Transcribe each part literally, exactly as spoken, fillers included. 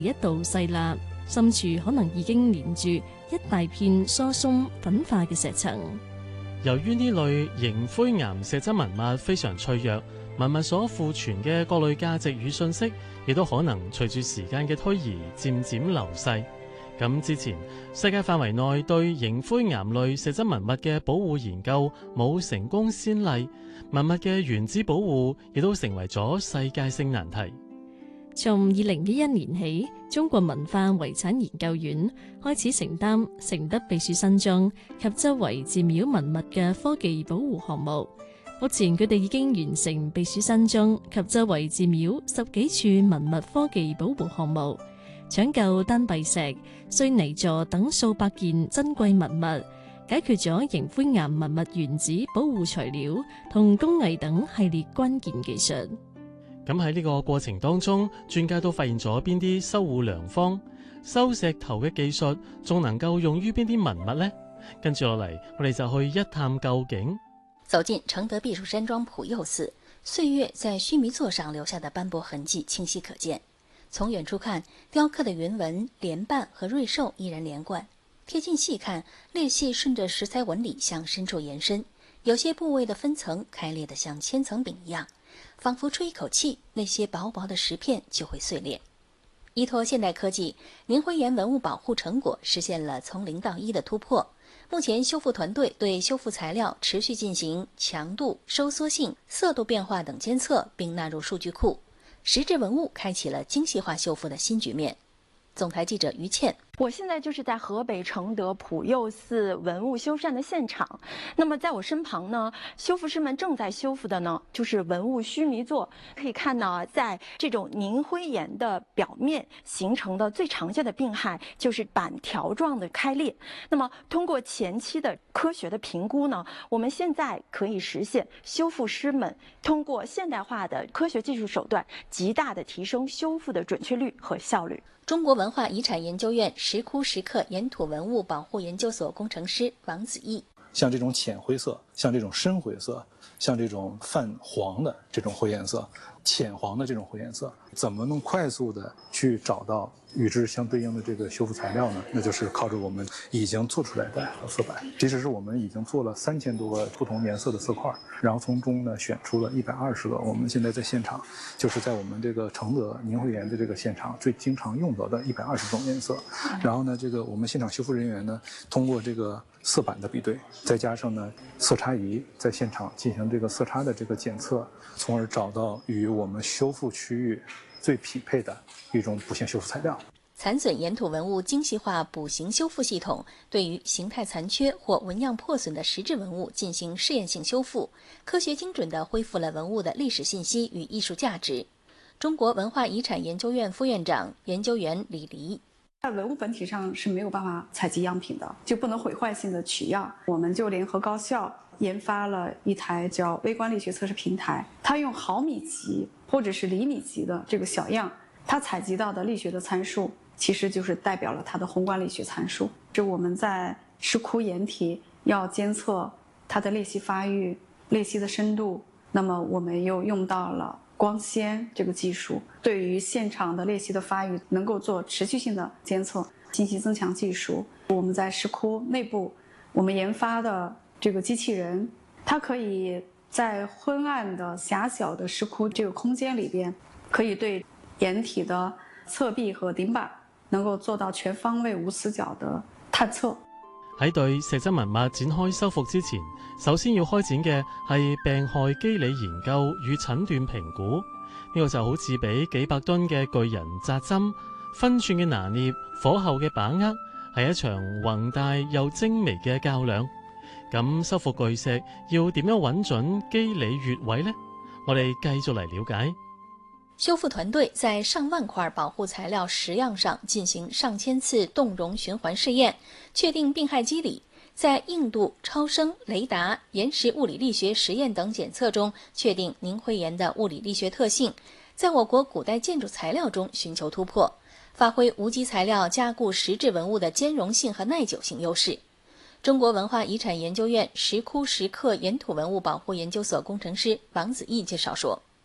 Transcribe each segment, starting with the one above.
一度細蠟，深處可能已經連住一大片疏鬆粉化嘅石層。 由於呢類凝灰岩石質文物非常脆弱，文物所庫存嘅各類價值與信息，亦都可能隨住時間嘅推移漸漸流逝。咁之前世界範圍內對凝灰岩類石質文物嘅保護研究冇成功先例，文物嘅原址保護亦都成為咗世界性難題。 從二零一一年起，中國文化遺產研究院開始承擔承德避暑山莊及周圍寺廟文物嘅科技保護項目。目前佢哋已經完成避暑山莊及周圍寺廟十幾處文物科技保護項目，搶救丹閉石、碎泥座等數百件珍貴文物，解決咗凝灰岩文物原址保護材料同工藝等系列關鍵技術。 咁喺呢個過程當中，專家都發現咗邊啲修護良方，收石頭嘅技術仲能夠用於邊啲文物呢？跟住落嚟，我哋就去一探究竟。 走進承德避暑山莊普佑寺，歲月在須彌座上留下的斑駁痕跡清晰可見。從遠處看，雕刻的雲紋、蓮瓣和瑞獸依然連貫；貼近細看，裂隙順着石材紋理向深處延伸，有些部位的分層開裂得像千層餅一樣。仿佛吹一口氣，那些薄薄的石片就會碎裂。依託現代科技，凝灰岩文物保護成果實現了從零到一的突破。目前修復團隊對修復材料持續進行強度、收縮性、色度變化等監測，並納入數據庫。石質文物開啟了精細化修復的新局面。總台記者於倩， 我現在就是在河北承德普佑寺文物修繕的現場。那麼在我身旁呢，修復師們正在修復的呢，就是文物須彌座。可以看到，在這種凝灰岩的表面形成的最常見的病害就是板條狀的開裂。那麼通過前期的科學的評估呢，我們現在可以實現修復師們通過現代化的科學技術手段，極大的提升修復的準確率和效率。 中國文化遺產研究院石窟石刻岩土文物保護研究所工程師王子毅， 像這種淺灰色，像這種深灰色，像這種泛黃的這種灰顏色，淺黃的這種灰顏色，怎麼能快速的去找到與之相對應的這個修復材料呢？那就是靠着我們已經做出來的色板。其實是我們已經做了三千多個不同顏色的色塊，然後從中呢選出了一百二十個。我們現在在現場，就是在我們這個承德凝灰岩的這個現場最經常用到的一百二十種顏色。然後呢，這個我們現場修復人員呢，通過這個色板的比對，再加上呢色差儀在現場進行這個色差的這個檢測，從而找到與我們修復區域最匹配的一種補形修復材料。 殘損岩土文物精細化補形修復系統對於形態殘缺或紋樣破損的實質文物進行試驗性修復，科學精準地恢復了文物的歷史信息與藝術價值。中國文化遺產研究院副院長、研究員李黎， 在文物本體上是沒有辦法採集樣品的，就不能毀壞性的取樣。我們就聯合高校研發了一台叫微觀力學測試平台，它用毫米級或者是厘米級的這個小樣，它採集到的力學的參數，其實就是代表了它的宏觀力學參數。就我們在石窟岩體要監測它的裂隙發育、裂隙的深度，那麼我們又用到了光纖這個技術，對於現場的裂隙的發育能夠做持續性的監測。信息增強技術，我們在石窟內部，我們研發的這個機器人，它可以在昏暗的狹小的石窟這個空間裏邊，可以對岩體的側壁和頂板能夠做到全方位無死角的探測。 喺對石質文物展開修復之前，首先要開展嘅係病害機理研究與診斷評估。呢、這個就好似俾幾百噸嘅巨人扎針，分寸嘅拿捏、火候嘅把握，係一場宏大又精微嘅較量。咁修復巨石要點樣揾準機理穴位呢？我哋繼續嚟了解。 修復團隊在上萬塊保護材料石樣上進行上千次動容循環試驗，確定病害機理。在硬度、超聲、雷達、岩石物理力學實驗等檢測中，確定凝灰岩的物理力學特性，在我國古代建築材料中尋求突破，發揮無機材料加固實質文物的兼容性和耐久性優勢。中國文化遺產研究院石窟石刻岩土文物保護研究所工程師王子毅介紹說，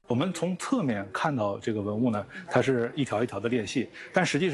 我们从侧面看到这个文物呢，它是一条一条的裂隙，但实际上